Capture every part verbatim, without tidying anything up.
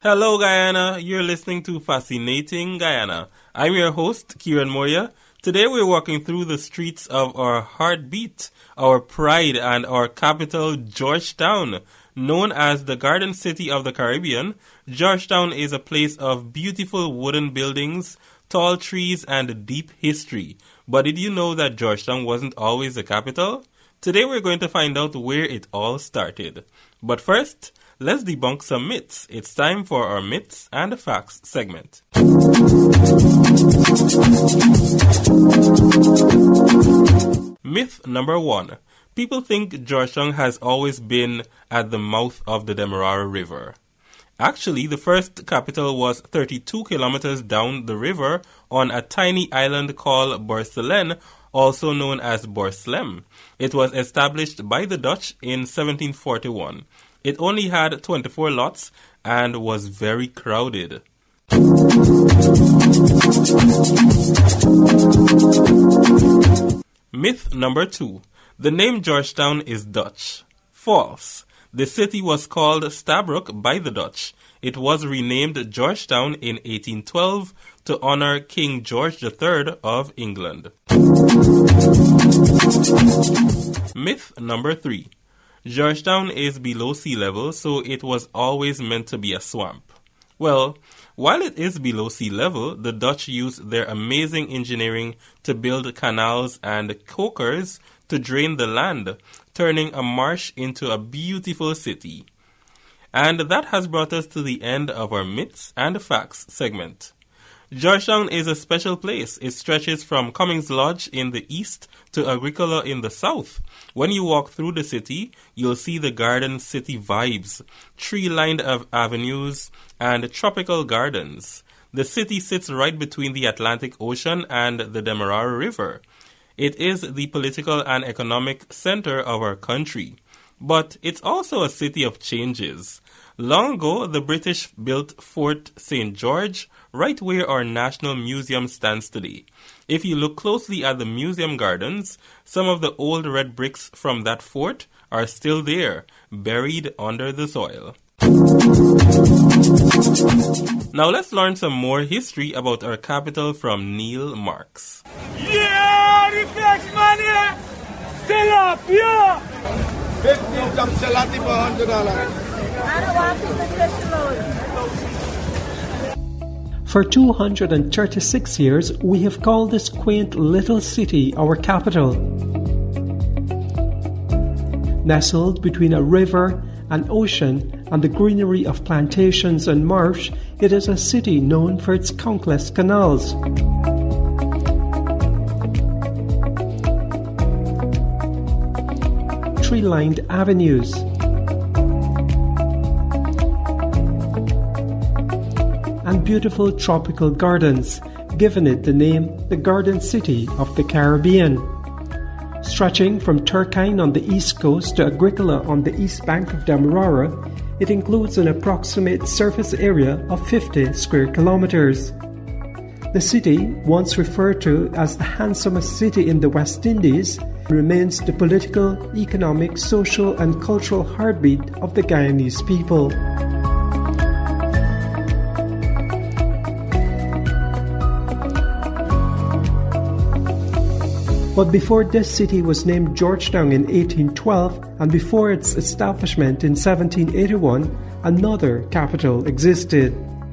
Hello, Guyana. You're listening to Fascinating Guyana. I'm your host, Kieran Moya. Today we're walking through the streets of our heartbeat, our pride, and our capital, Georgetown. Known as the Garden City of the Caribbean, Georgetown is a place of beautiful wooden buildings, tall trees, and deep history. But did you know that Georgetown wasn't always the capital? Today we're going to find out where it all started. But first, let's debunk some myths. It's time for our Myths and Facts segment. Myth number one. People think Georgetown has always been at the mouth of the Demerara River. Actually, the first capital was thirty-two kilometers down the river on a tiny island called Borsselen, also known as Borslem. It was established by the Dutch in seventeen forty-one. It only had twenty-four lots and was very crowded. Myth number two. The name Georgetown is Dutch. False. The city was called Stabroek by the Dutch. It was renamed Georgetown in eighteen twelve to honor King George the Third of England. Myth number three. Georgetown is below sea level, so it was always meant to be a swamp. Well, while it is below sea level, the Dutch used their amazing engineering to build canals and cokers to drain the land, turning a marsh into a beautiful city. And that has brought us to the end of our Myths and Facts segment. Georgetown is a special place. It stretches from Cummings Lodge in the east to Agricola in the south. When you walk through the city, you'll see the Garden City vibes, tree-lined av- avenues, and tropical gardens. The city sits right between the Atlantic Ocean and the Demerara River. It is the political and economic center of our country. But it's also a city of changes. Long ago, the British built Fort Saint George right where our National Museum stands today. If you look closely at the museum gardens, some of the old red bricks from that fort are still there, buried under the soil. Now let's learn some more history about our capital from Neil Marks. Yeah, refresh money! Still up, yeah! fifteen jump salati for one hundred dollars. I don't want people to For two hundred thirty-six years, we have called this quaint little city our capital. Nestled between a river, an ocean, and the greenery of plantations and marsh, it is a city known for its countless canals. Tree-lined avenues, and beautiful tropical gardens, giving it the name the Garden City of the Caribbean. Stretching from Turkine on the east coast to Agricola on the east bank of Demerara, it includes an approximate surface area of fifty square kilometers. The city, once referred to as the handsomest city in the West Indies, remains the political, economic, social, and cultural heartbeat of the Guyanese people. But before this city was named Georgetown in eighteen twelve, and before its establishment in seventeen eighty-one, another capital existed.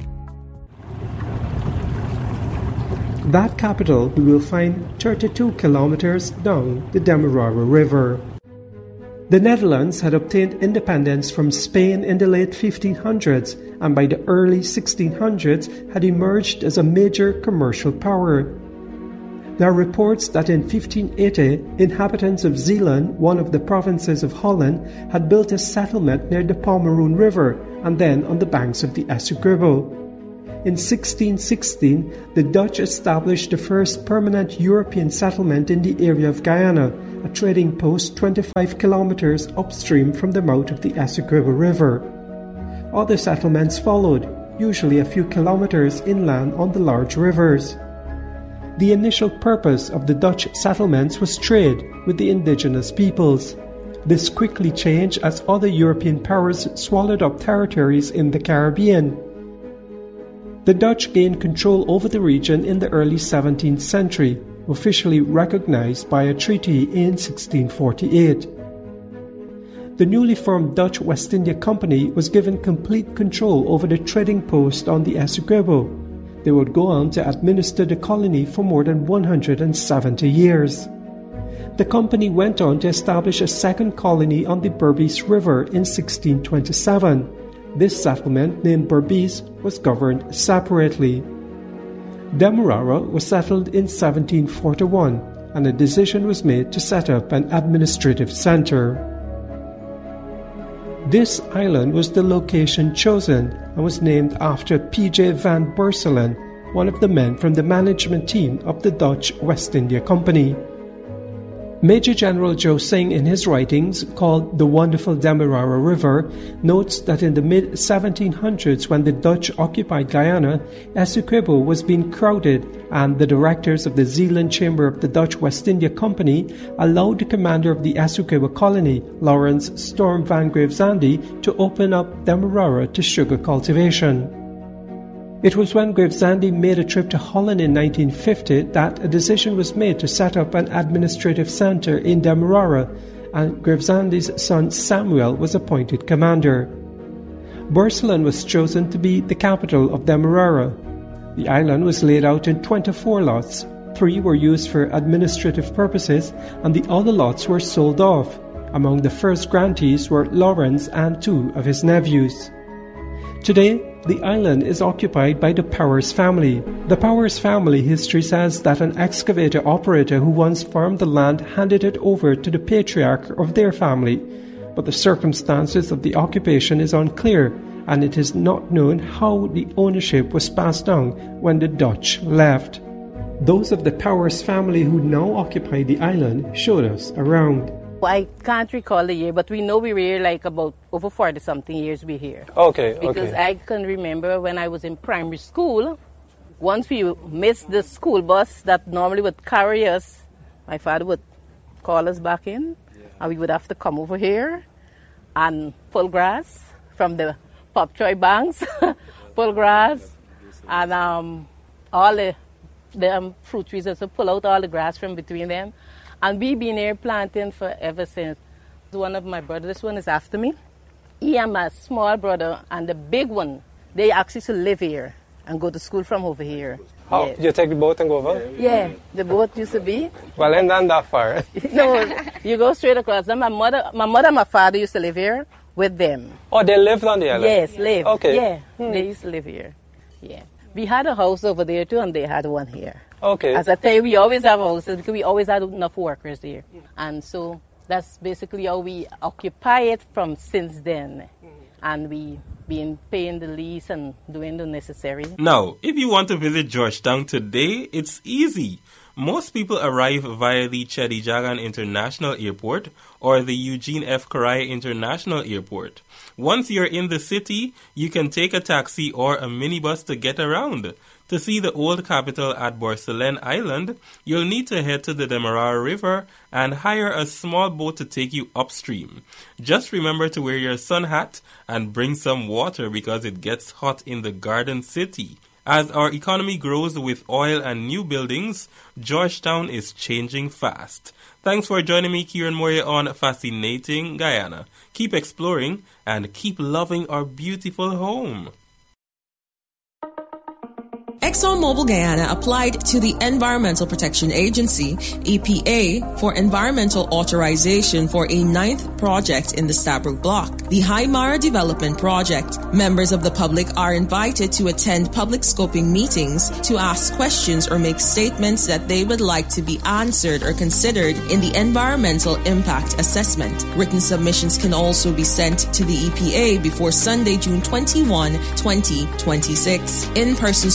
That capital we will find thirty-two kilometers down the Demerara River. The Netherlands had obtained independence from Spain in the late fifteen hundreds, and by the early sixteen hundreds had emerged as a major commercial power. There are reports that in fifteen eighty, inhabitants of Zeeland, one of the provinces of Holland, had built a settlement near the Pomeroon River and then on the banks of the Essequibo. In sixteen sixteen, the Dutch established the first permanent European settlement in the area of Guyana, a trading post twenty-five kilometers upstream from the mouth of the Essequibo River. Other settlements followed, usually a few kilometers inland on the large rivers. The initial purpose of the Dutch settlements was trade with the indigenous peoples. This quickly changed as other European powers swallowed up territories in the Caribbean. The Dutch gained control over the region in the early seventeenth century, officially recognized by a treaty in sixteen forty-eight. The newly formed Dutch West India Company was given complete control over the trading post on the Essequibo. They would go on to administer the colony for more than one hundred seventy years. The company went on to establish a second colony on the Berbice River in sixteen twenty-seven. This settlement, named Berbice, was governed separately. Demerara was settled in seventeen forty-one, and a decision was made to set up an administrative center. This island was the location chosen and was named after P J van Borselen, one of the men from the management team of the Dutch West India Company. Major General Joe Singh, in his writings called The Wonderful Demerara River, notes that in the mid seventeen hundreds, when the Dutch occupied Guyana, Essequibo was being crowded, and the directors of the Zeeland Chamber of the Dutch West India Company allowed the commander of the Essequibo colony, Lawrence Storm van Gravesande, to open up Demerara to sugar cultivation. It was when Gravesande made a trip to Holland in nineteen fifty that a decision was made to set up an administrative center in Demerara, and Gravesande's son Samuel was appointed commander. Borselen was chosen to be the capital of Demerara. The island was laid out in twenty-four lots. Three were used for administrative purposes, and the other lots were sold off. Among the first grantees were Lawrence and two of his nephews. Today, the island is occupied by the Powers family. The Powers family history says that an excavator operator who once farmed the land handed it over to the patriarch of their family, but the circumstances of the occupation is unclear, and it is not known how the ownership was passed down when the Dutch left. Those of the Powers family who now occupy the island showed us around. I can't recall the year, but we know we were here like about over forty-something years we're here. Okay, because okay. I can remember when I was in primary school, once we missed the school bus that normally would carry us, my father would call us back in, yeah. and we would have to come over here and pull grass from the Popchoy banks, pull grass, and um, all the, the um, fruit trees, also pull out all the grass from between them. And we've been here planting for ever since. One of my brothers, this one is after me. He and my small brother and the big one, they actually used to live here and go to school from over here. Oh, yes. You take the boat and go over? Yeah, the boat used to be. Well, ain't not that far. No, you go straight across. My mother, my mother and my father used to live here with them. Oh, they lived on the island? Yes, lived. Okay. Yeah, hmm. they used to live here. Yeah. We had a house over there too, and they had one here. Okay. As I tell you, we always have houses because we always had enough workers there. Yeah. And so that's basically how we occupy it from since then. Mm. And we been paying the lease and doing the necessary. Now, if you want to visit Georgetown today, it's easy. Most people arrive via the Cheddi Jagan International Airport or the Eugene F. Correa International Airport. Once you're in the city, you can take a taxi or a minibus to get around. To see the old capital at Borselen Island, you'll need to head to the Demerara River and hire a small boat to take you upstream. Just remember to wear your sun hat and bring some water because it gets hot in the Garden City. As our economy grows with oil and new buildings, Georgetown is changing fast. Thanks for joining me, Kieran Moria, on Fascinating Guyana. Keep exploring and keep loving our beautiful home. ExxonMobil Guyana applied to the Environmental Protection Agency, E P A, for environmental authorization for a ninth project in the Stabroek Block, the Haimara Development Project. Members of the public are invited to attend public scoping meetings to ask questions or make statements that they would like to be answered or considered in the environmental impact assessment. Written submissions can also be sent to the E P A before Sunday, June twenty-first, twenty twenty-six. In-person scoping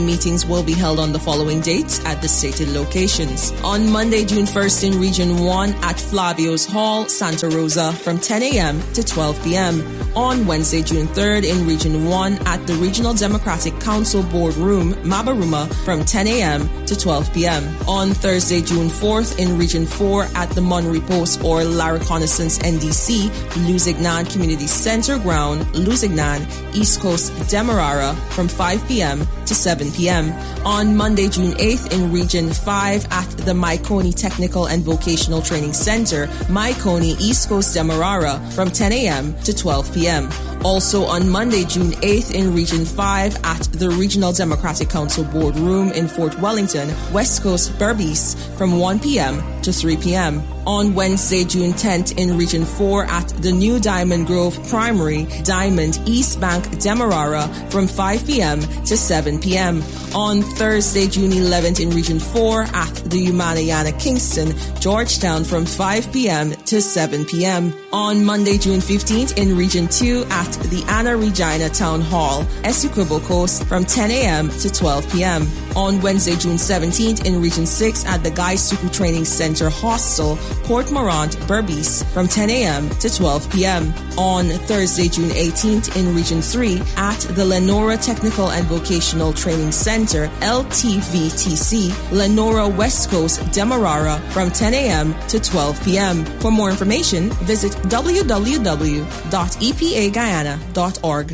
meetings will be held on the following dates at the stated locations. On Monday, June first in Region one at Flavio's Hall, Santa Rosa from ten a.m. to twelve p.m. On Wednesday, June third in Region one at the Regional Democratic Council Boardroom, Mabaruma from ten a.m. to twelve p.m. On Thursday, June fourth in Region four at the Monterey Post or La Reconnaissance N D C, Luzignan Community Center Ground, Luzignan, East Coast, Demerara from five p.m. to seven p.m. On Monday, June eighth in Region five at the Maikoni Technical and Vocational Training Center, Maikoni, East Coast, Demerara from ten a.m. to twelve p.m. Also on Monday, June eighth in Region five at the Regional Democratic Council Boardroom in Fort Wellington, West Coast, Berbice from one p.m. to three p.m. On Wednesday, June tenth in Region four at the New Diamond Grove Primary, Diamond, East Bank, Demerara from five p.m. to seven p.m. On Thursday, June eleventh in Region four at the Umanayana Kingston, Georgetown from five p.m. to seven p.m. On Monday, June fifteenth in Region two at the Anna Regina Town Hall, Essequibo Coast from ten a.m. to twelve p.m. On Wednesday, June seventeenth in Region six at the Guy Suku Training Center Hostel, Port Morant, Berbice from ten a.m. to twelve p.m. On Thursday, June eighteenth in Region three at the Lenora Technical and Vocational Training Center, L T V T C, Lenora West Coast, Demerara from ten a.m. to twelve p.m. For more information, visit w w w dot e p a guyana dot org.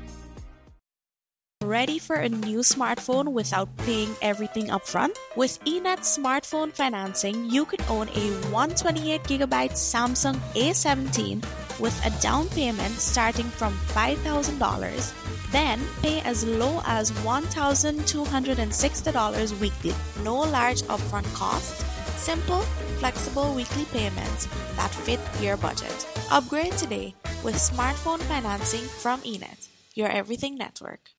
Ready for a new smartphone without paying everything upfront? With eNet smartphone financing, you could own a one hundred twenty-eight gigabyte Samsung A seventeen with a down payment starting from five thousand dollars, then pay as low as one thousand two hundred sixty dollars weekly. No large upfront cost, simple, flexible weekly payments that fit your budget. Upgrade today with smartphone financing from eNet, your everything network.